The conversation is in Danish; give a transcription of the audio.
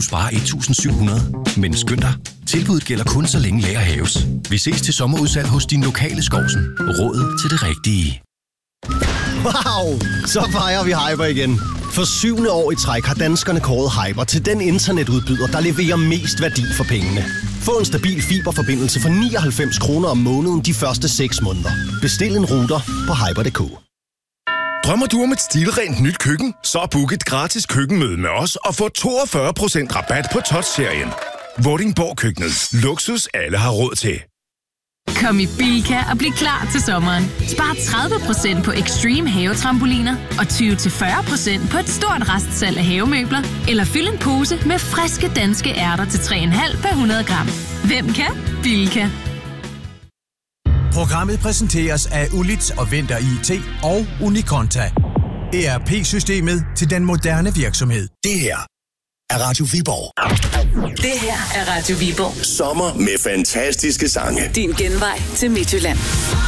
spare 1.700. Men skynd dig, tilbuddet gælder kun så længe lager haves. Vi ses til sommerudsalg hos din lokale Skovsen. Råd til det rigtige. Wow! Så fejrer vi Hyper igen. For 7. år i træk har danskerne kåret Hyper til den internetudbyder, der leverer mest værdi for pengene. Få en stabil fiberforbindelse for 99 kroner om måneden de første 6 måneder. Bestil en router på hyper.dk. Drømmer du om et stilrent nyt køkken? Så book et gratis køkkenmøde med os og få 42% rabat på Touch-serien. Vordingborg Køkkenet. Luksus alle har råd til. Kom i Bilka og bliv klar til sommeren. Spar 30% på Extreme havetrampoliner og 20-40% på et stort restsalg af havemøbler. Eller fyld en pose med friske danske ærter til 3,5 per 100 gram. Hvem kan? Bilka. Programmet præsenteres af Ulits og Venter IT og Unikonta. ERP-systemet til den moderne virksomhed. Det her er Radio Viborg. Det her er Radio Viborg. Sommer med fantastiske sange. Din genvej til Midtjylland.